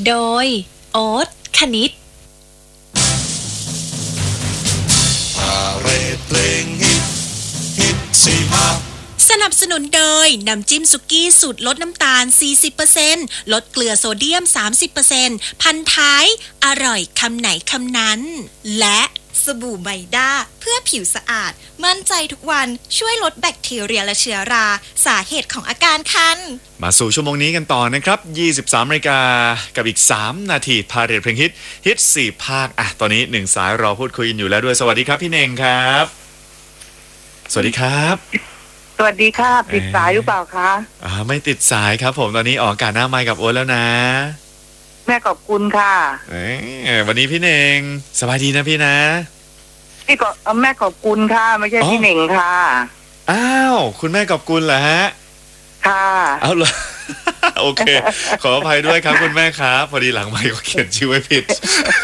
โดยโอ๊ตคณิตเพลงฮิต45 สนับสนุนโดยน้ำจิ้มสุกี้สูตรลดน้ำตาล 40% ลดเกลือโซเดียม 30% พันท้ายอร่อยคำไหนคำนั้นและสบู่ไมด้าเพื่อผิวสะอาดมั่นใจทุกวันช่วยลดแบคทีเรียและเชื้อราสาเหตุของอาการคันมาสู่ชั่วโมงนี้กันต่อนะครับ 23 นาฬิกากับอีก3นาทีพาเรทเพลงฮิต4ภาคตอนนี้1สายรอพูดคุยกันอยู่แล้วด้วยสวัสดีครับพี่เน่งครับสวัสดีครับสวัสดีค่ะติดสายหรือเปล่าคะไม่ติดสายครับผมตอนนี้ออกอากาศหน้าไมค์กับโอ๊ตแล้วนะแม่ขอบคุณค่ะวันนี้พี่เน่งสบายดีนะพี่นะพี่ก็แม่ขอบคุณค่ะไม่ใช่พี่เน่งค่ะอ้าวคุณแม่ขอบคุณเหรอฮะค่ะเอาเหรอ โอเคขออภัยด้วยครับคุณแม่ครับพอดีหลังไมค์ก็เขียนชื่อไว้ผิด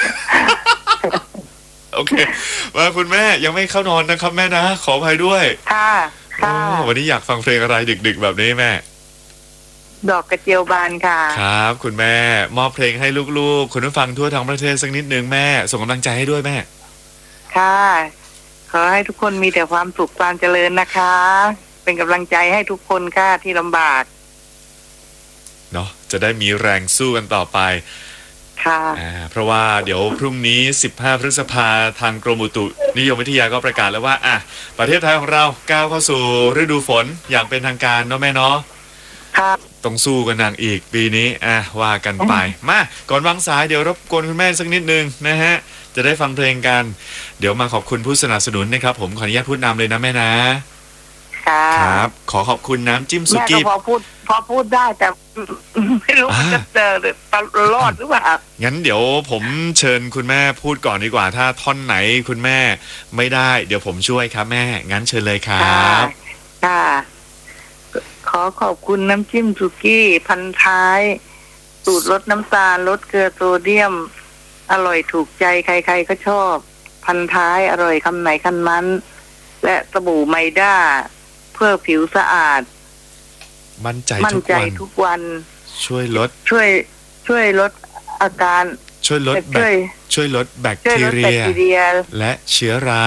โอเคว่าคุณแม่ยังไม่เข้านอนนะครับแม่นะขออภัยด้วยค่ะวันนี้อยากฟังเพลงอะไรดึกๆแบบนี้แม่ดอกกระเจียวบานค่ะครับคุณแม่มอบเพลงให้ลูกๆคุณผู้ฟังทั่วทั้งประเทศสักนิดนึงแม่ส่งกำลังใจให้ด้วยแม่ค่ะขอให้ทุกคนมีแต่ความสุขความเจริญนะคะเป็นกำลังใจให้ทุกคนค่ะที่ลำบากเนาะจะได้มีแรงสู้กันต่อไปค่ะเพราะว่าเดี๋ยวพรุ่งนี้15พฤษภาทางกรมอุตุนิยมวิทยาก็ประกาศแล้วว่าประเทศไทยของเราก้าวเข้าสู่ฤดูฝนอย่างเป็นทางการเนาะแม่เนาะครับต้องสู้กันหนักอีกปีนี้ว่ากันไปมาก่อนวางสายเดี๋ยวรบกวนคุณแม่สักนิดนึงนะฮะจะได้ฟังเพลงกันเดี๋ยวมาขอบคุณผู้สนับสนุนนะครับผมขออนุญาตพูดนำเลยนะแม่นะครับขอขอบคุณน้ำจิ้มสุกี้แม่ก็พอพูดได้แต่ไม่รู้จะเจอรอดหรือเปล่างั้นเดี๋ยวผมเชิญคุณแม่พูดก่อนดีกว่าถ้าท่อนไหนคุณแม่ไม่ได้เดี๋ยวผมช่วยครับแม่งั้นเชิญเลยครับค่ะขอขอบคุณน้ำจิ้มสุกี้พันท้ายสูตรลดน้ำตาลลดเกลือโซเดียมอร่อยถูกใจใครๆก็ชอบพันท้ายอร่อยคำไหนคำนั้นและสบู่ไมด้าเพื่อผิวสะอาดมั่นใจทุกวันช่วยลดอาการช่วยลดแบคทีเรียและเชื้อรา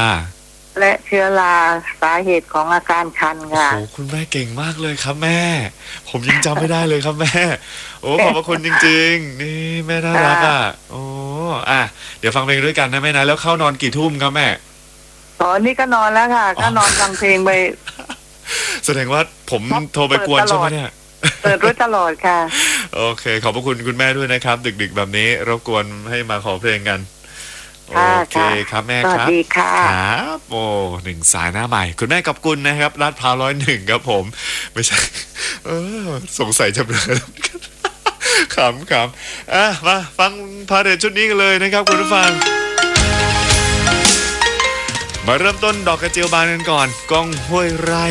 สาเหตุของอาการคันค่ะโอ้คุณแม่เก่งมากเลยครับแม่ผมยังจำไม่ได้เลยครับแม่โอ้ขอบพระคุณจริงๆนี่แม่น่ารักโอ้เดี๋ยวฟังเพลงด้วยกันนะแม่นะแล้วเข้านอนกี่ทุ่มครับแม่นี่ก็นอนแล้วค่ะก็นอนฟังเพลงไปแสดงว่าผมโทรไปกวนใช่ไหมเนี่ยเปิดด้วยตลอดค่ะโอเคขอบพระคุณคุณแม่ด้วยนะครับดึกๆแบบนี้รบกวนให้มาขอเพลงกันโอเคครับแม่ครับสวัสดีค่ะครับโอ้1สายหน้าใหม่คุณแม่ขอบคุณนะครับลาดพร้าว101ครับผมไม่ใช่สงสัยจะเบลอขำมาฟังพาเรทชุดนี้กันเลยนะครับคุณผู้ฟังมาเริ่มต้นดอกกระเจียวบานกันก่อนก้องห้วยไร่